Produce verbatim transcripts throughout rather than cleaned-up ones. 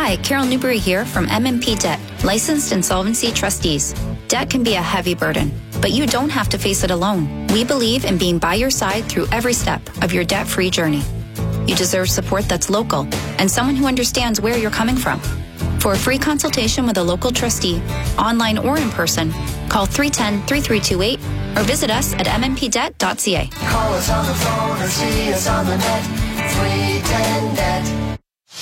Hi, Carol Newberry here from M and P Debt, licensed insolvency trustees. Debt can be a heavy burden, but you don't have to face it alone. We believe in being by your side through every step of your debt-free journey. You deserve support that's local and someone who understands where you're coming from. For a free consultation with a local trustee, online or in person, call three one zero, three three two eight or visit us at m n p debt dot c a. Call us on the phone or see us on the net, three ten net.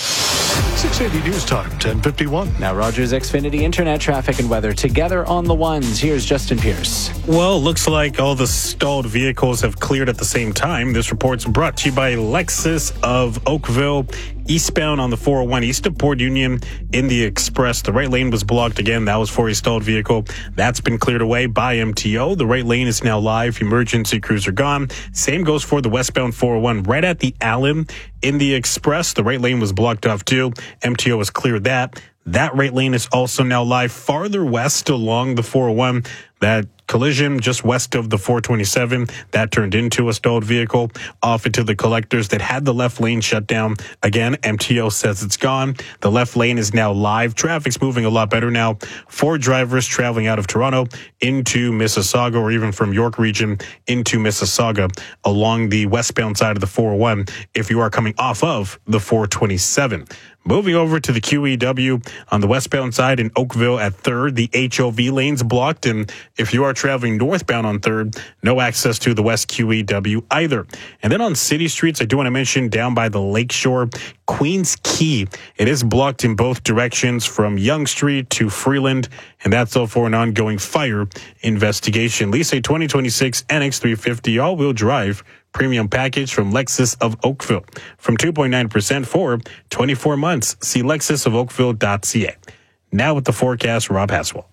six eighty News Time, ten fifty-one. Now Rogers Xfinity Internet traffic and weather together on the ones. Here's Justin Pierce. Well, looks like all the stalled vehicles have cleared at the same time. This report's brought to you by Lexus of Oakville. Eastbound on the four oh one east of Port Union in the Express. The right lane was blocked again. That was for a stalled vehicle. That's been cleared away by M T O. The right lane is now live. Emergency crews are gone. Same goes for the westbound four oh one right at the Allen in the Express. The right lane was blocked off too. M T O has cleared that. That right lane is also now live farther west along the four oh one. That collision just west of the four twenty-seven, that turned into a stalled vehicle off into the collectors that had the left lane shut down. Again, M T O says it's gone. The left lane is now live. Traffic's moving a lot better now for drivers traveling out of Toronto into Mississauga or even from York region into Mississauga along the westbound side of the four oh one if you are coming off of the four twenty-seven. Moving over to the Q E W on the westbound side in Oakville at third, the H O V lane's blocked. And if you are traveling northbound on third, no access to the West Q E W either. And then on city streets, I do want to mention down by the Lakeshore, Queens Quay. It is blocked in both directions from Yonge Street to Freeland. And that's all for an ongoing fire investigation. Lease a twenty twenty-six N X three fifty all-wheel drive premium package from Lexus of Oakville from two point nine percent for twenty-four months. See lexus of oakville dot c a. Now with the forecast, Rob Haswell.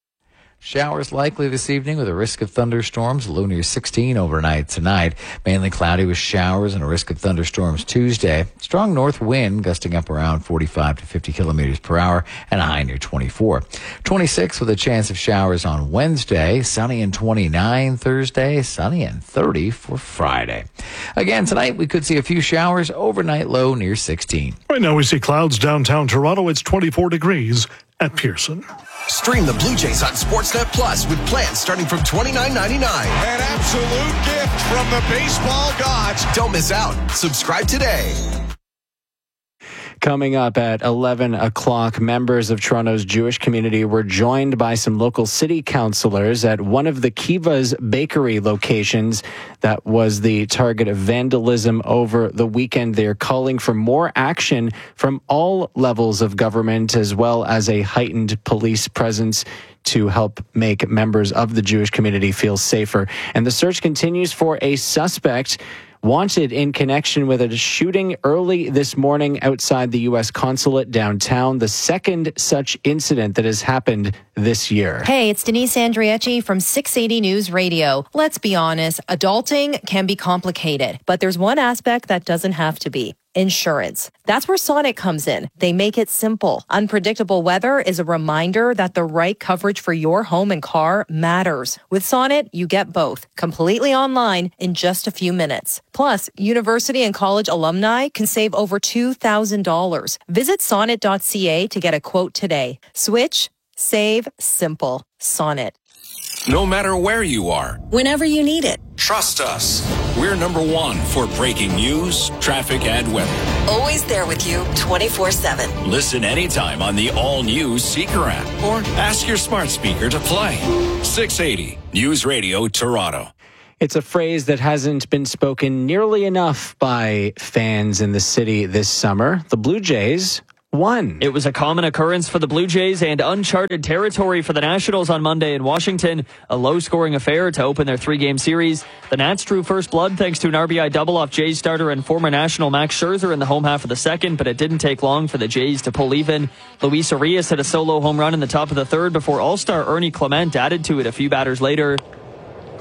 Showers likely this evening with a risk of thunderstorms, low near sixteen overnight tonight. Mainly cloudy with showers and a risk of thunderstorms Tuesday. Strong north wind gusting up around forty-five to fifty kilometers per hour and a high near twenty-four. twenty-six with a chance of showers on Wednesday. Sunny and twenty-nine Thursday. Sunny and thirty for Friday. Again, tonight we could see a few showers. Overnight low near sixteen. Right now we see clouds downtown Toronto. It's twenty-four degrees at Pearson. Stream the Blue Jays on Sportsnet Plus with plans starting from twenty-nine ninety-nine. An absolute gift from the baseball gods. Don't miss out. Subscribe today. Coming up at eleven o'clock, members of Toronto's Jewish community were joined by some local city councillors at one of the Kiva's bakery locations that was the target of vandalism over the weekend. They're calling for more action from all levels of government as well as a heightened police presence to help make members of the Jewish community feel safer. And the search continues for a suspect wanted in connection with a shooting early this morning outside the U S consulate downtown, the second such incident that has happened this year. Hey, it's Denise Andriecci from six eighty News Radio. Let's be honest, adulting can be complicated, but there's one aspect that doesn't have to be. Insurance. That's where Sonnet comes in. They make it simple. Unpredictable weather is a reminder that the right coverage for your home and car matters. With Sonnet, you get both, completely online in just a few minutes. Plus, university and college alumni can save over two thousand dollars. Visit sonnet dot c a to get a quote today. Switch, save, simple. Sonnet. No matter where you are, whenever you need it, trust us. We're number one for breaking news, traffic, and weather. Always there with you twenty-four seven. Listen anytime on the all-new Seeker app or ask your smart speaker to play. six eighty News Radio Toronto. It's a phrase that hasn't been spoken nearly enough by fans in the city this summer. The Blue Jays won. It was a common occurrence for the Blue Jays and uncharted territory for the Nationals on Monday in Washington. A low-scoring affair to open their three-game series. The Nats drew first blood thanks to an R B I double off Jays starter and former National Max Scherzer in the home half of the second, but it didn't take long for the Jays to pull even. Luis Arias hit a solo home run in the top of the third before All-Star Ernie Clement added to it a few batters later.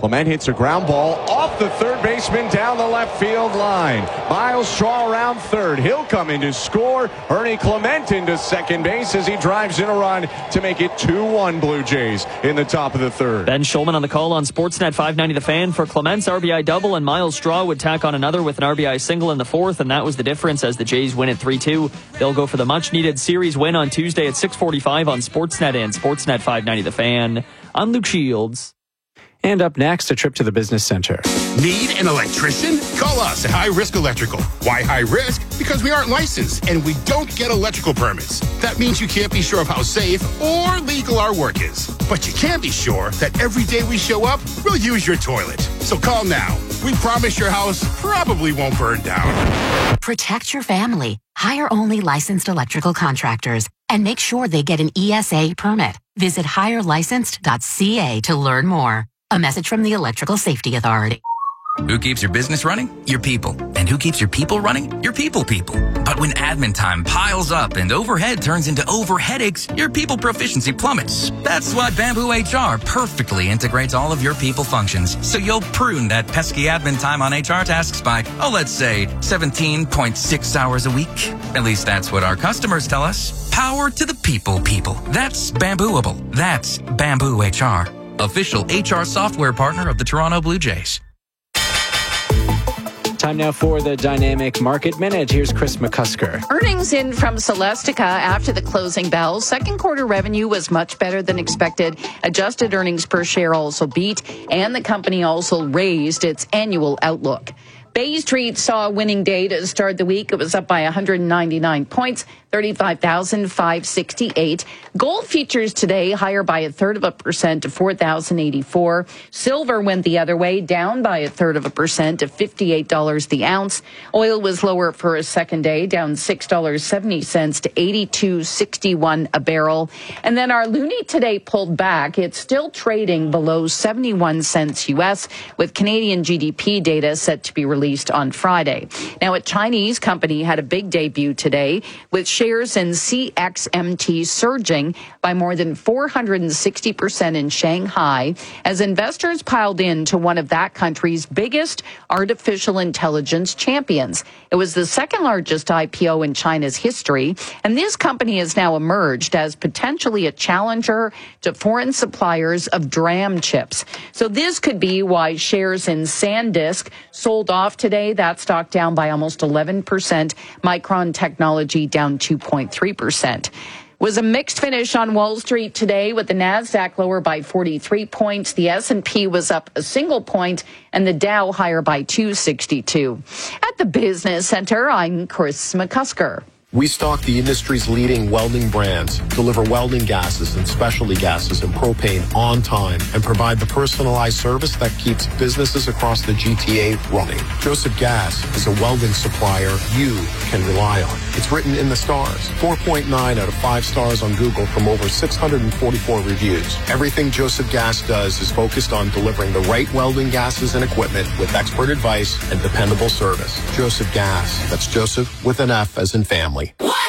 Clement hits a ground ball off the third baseman down the left field line. Miles Straw around third. He'll come in to score. Ernie Clement into second base as he drives in a run to make it two one Blue Jays in the top of the third. Ben Schulman on the call on Sportsnet five ninety The Fan for Clement's R B I double, and Miles Straw would tack on another with an R B I single in the fourth, and that was the difference as the Jays win at three two. They'll go for the much-needed series win on Tuesday at six forty-five on Sportsnet and Sportsnet five ninety The Fan. I'm Luke Shields. And up next, a trip to the business center. Need an electrician? Call us at High Risk Electrical. Why high risk? Because we aren't licensed and we don't get electrical permits. That means you can't be sure of how safe or legal our work is. But you can be sure that every day we show up, we'll use your toilet. So call now. We promise your house probably won't burn down. Protect your family. Hire only licensed electrical contractors and make sure they get an E S A permit. Visit hire licensed dot c a to learn more. A message from the Electrical Safety Authority. Who keeps your business running? Your people. And who keeps your people running? Your people people. But when admin time piles up and overhead turns into over headaches, your people proficiency plummets. That's why Bamboo H R perfectly integrates all of your people functions, so you'll prune that pesky admin time on H R tasks by, oh, let's say seventeen point six hours a week. At least that's what our customers tell us. Power to the people people. That's Bambooable. That's Bamboo H R. Official H R software partner of the Toronto Blue Jays. Time now for the Dynamic Market Minute. Here's Chris McCusker. Earnings in from Celestica after the closing bell. Second quarter revenue was much better than expected. Adjusted earnings per share also beat, and the company also raised its annual outlook. Bay Street saw a winning day to start the week. It was up by one hundred ninety-nine points, thirty-five thousand five hundred sixty-eight. Gold futures today higher by a third of a percent to four thousand eighty-four. Silver went the other way, down by a third of a percent to fifty-eight dollars the ounce. Oil was lower for a second day, down six dollars and seventy cents to eighty-two sixty-one a barrel. And then our loonie today pulled back. It's still trading below seventy-one cents U S, with Canadian G D P data set to be released on Friday. Now, a Chinese company had a big debut today, with shares in C X M T surging by more than four hundred sixty percent in Shanghai as investors piled in to one of that country's biggest artificial intelligence champions. It was the second largest I P O in China's history, and this company has now emerged as potentially a challenger to foreign suppliers of DRAM chips. So this could be why shares in SanDisk sold off today. That stock down by almost eleven percent. Micron Technology down two point three percent. Was a mixed finish on Wall Street today, with the Nasdaq lower by forty-three points. The S and P was up a single point, and the Dow higher by two sixty-two. At the Business Center, I'm Chris McCusker. We stock the industry's leading welding brands, deliver welding gases and specialty gases and propane on time, and provide the personalized service that keeps businesses across the G T A running. Joseph Gas is a welding supplier you can rely on. It's written in the stars. four point nine out of five stars on Google from over six hundred forty-four reviews. Everything Joseph Gas does is focused on delivering the right welding gases and equipment with expert advice and dependable service. Joseph Gas. That's Joseph with an F as in family.